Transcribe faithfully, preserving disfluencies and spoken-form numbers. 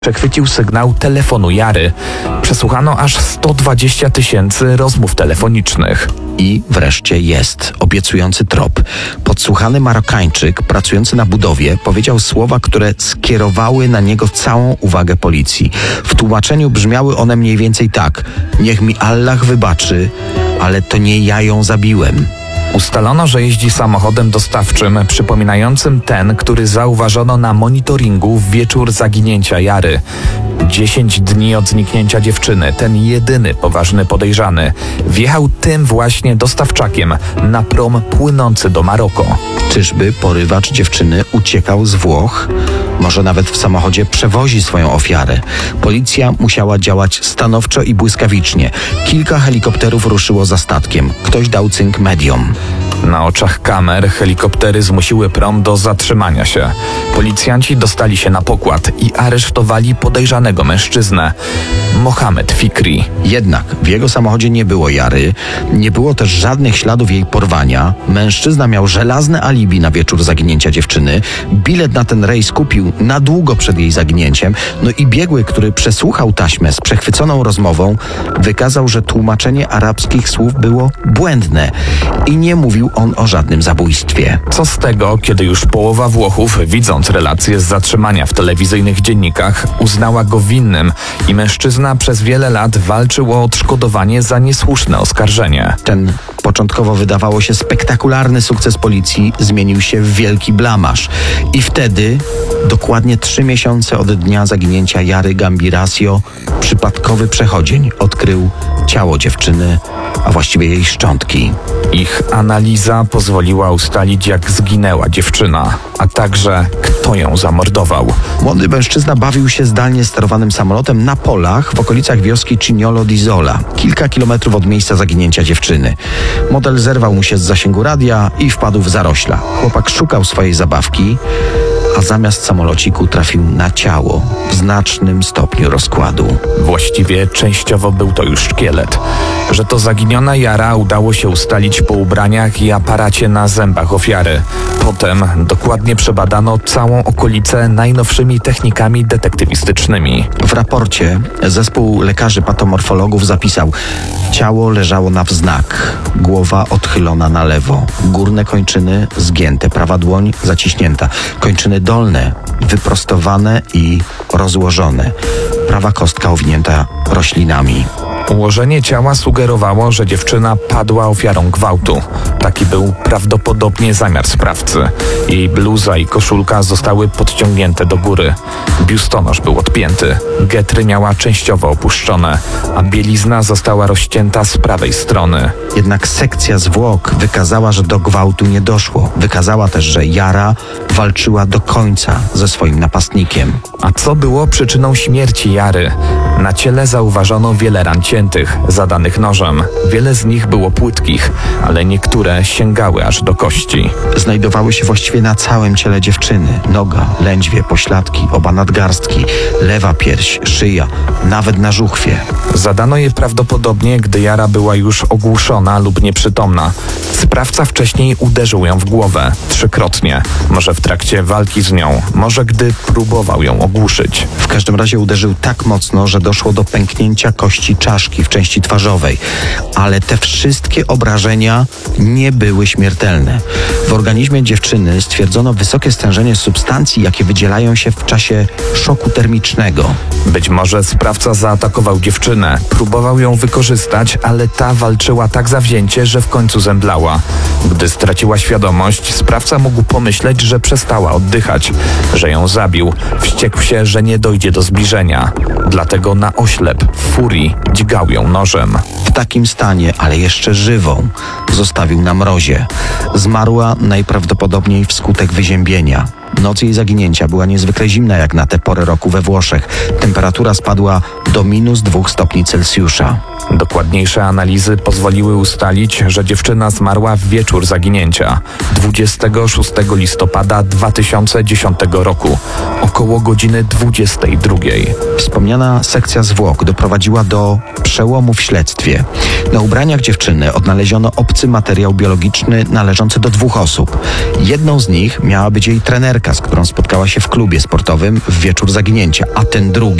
przechwycił sygnał telefonu Jary. Przesłuchano aż sto dwadzieścia tysięcy rozmów telefonicznych. I wreszcie jest obiecujący trop. Podsłuchany Marokańczyk, pracujący na budowie, powiedział słowa, które skierowały na niego całą uwagę policji. W tłumaczeniu brzmiały one mniej więcej tak: niech mi Allah wybaczy, ale to nie ja ją zabiłem. Ustalono, że jeździ samochodem dostawczym przypominającym ten, który zauważono na monitoringu w wieczór zaginięcia Jary. Dziesięć dni od zniknięcia dziewczyny, ten jedyny poważny podejrzany, wjechał tym właśnie dostawczakiem na prom płynący do Maroko. Czyżby porywacz dziewczyny uciekał z Włoch? Może nawet w samochodzie przewozi swoją ofiarę. Policja musiała działać stanowczo i błyskawicznie. Kilka helikopterów ruszyło za statkiem. Ktoś dał cynk mediom. Na oczach kamer helikoptery zmusiły prom do zatrzymania się. Policjanci dostali się na pokład i aresztowali podejrzanego mężczyznę, Mohamed Fikri. Jednak w jego samochodzie nie było Jary, nie było też żadnych śladów jej porwania. Mężczyzna miał żelazne alibi na wieczór zaginięcia dziewczyny. Bilet na ten rejs kupił na długo przed jej zaginięciem. No i biegły, który przesłuchał taśmę z przechwyconą rozmową, wykazał, że tłumaczenie arabskich słów było błędne i nie mówił on o żadnym zabójstwie. Co z tego, kiedy już połowa Włochów, widząc relacje z zatrzymania w telewizyjnych dziennikach, uznała go winnym i mężczyzna przez wiele lat walczył o odszkodowanie za niesłuszne oskarżenie. Ten początkowo wydawało się spektakularny sukces policji zmienił się w wielki blamaż. I wtedy, dokładnie trzy miesiące od dnia zaginięcia Jary Gambirasio, przypadkowy przechodzień odkrył ciało dziewczyny, a właściwie jej szczątki. Ich analiza pozwoliła ustalić, jak zginęła dziewczyna, a także kto ją zamordował. Młody mężczyzna bawił się zdalnie sterowanym samolotem na polach w okolicach wioski Cignolo di Zola, kilka kilometrów od miejsca zaginięcia dziewczyny. Model zerwał mu się z zasięgu radia i wpadł w zarośla. Chłopak szukał swojej zabawki, a zamiast samolociku trafił na ciało w znacznym stopniu rozkładu. Właściwie częściowo był to już szkielet. Że to zaginiona Jara udało się ustalić po ubraniach i aparacie na zębach ofiary. Potem dokładnie przebadano całą okolicę najnowszymi technikami detektywistycznymi. W raporcie zespół lekarzy patomorfologów zapisał: ciało leżało na wznak, głowa odchylona na lewo, górne kończyny zgięte, prawa dłoń zaciśnięta, kończyny dolne wyprostowane i rozłożone, prawa kostka owinięta roślinami. Ułożenie ciała sugerowało, że dziewczyna padła ofiarą gwałtu. Taki był prawdopodobnie zamiar sprawcy. Jej bluza i koszulka zostały podciągnięte do góry. Biustonosz był odpięty. Getry miała częściowo opuszczone, a bielizna została rozcięta z prawej strony. Jednak sekcja zwłok wykazała, że do gwałtu nie doszło. Wykazała też, że Jara walczyła do końca ze swoim napastnikiem. A co było przyczyną śmierci Jary? Na ciele zauważono wiele ran ciętych, zadanych nożem. Wiele z nich było płytkich, ale niektóre sięgały aż do kości. Znajdowały się właściwie na całym ciele dziewczyny. Noga, lędźwie, pośladki, oba nadgarstki, lewa pierś, szyja, nawet na żuchwie. Zadano je prawdopodobnie, gdy Jara była już ogłuszona lub nieprzytomna. Sprawca wcześniej uderzył ją w głowę trzykrotnie. Może w trakcie walki z nią, może gdy próbował ją ogłuszyć. W każdym razie uderzył tak mocno, że doszło do pęknięcia kości czaszki w części twarzowej. Ale te wszystkie obrażenia nie były śmiertelne. W organizmie dziewczyny stwierdzono wysokie stężenie substancji, jakie wydzielają się w czasie szoku termicznego. Być może sprawca zaatakował dziewczynę, próbował ją wykorzystać, ale ta walczyła tak zawzięcie, że w końcu zemdlała. Gdy straciła świadomość, sprawca mógł pomyśleć, że przestała oddychać, że ją zabił. Wściekł się, że nie dojdzie do zbliżenia. Dlatego na oślep, w furii, dźgał ją nożem. W takim stanie, ale jeszcze żywą, zostawił na mrozie. Zmarła najprawdopodobniej wskutek wyziębienia. Noc jej zaginięcia była niezwykle zimna jak na tę porę roku we Włoszech. Temperatura spadła do minus dwóch stopni Celsjusza. Dokładniejsze analizy pozwoliły ustalić, że dziewczyna zmarła w wieczór zaginięcia, dwudziestego szóstego listopada dwa tysiące dziesiątego roku, około godziny dwudziestej drugiej. Wspomniana sekcja zwłok doprowadziła do przełomu w śledztwie. Na ubraniach dziewczyny odnaleziono obcy materiał biologiczny należący do dwóch osób. Jedną z nich miała być jej trenerka, partnerka, z którą spotkała się w klubie sportowym w wieczór zaginięcia, a ten drugi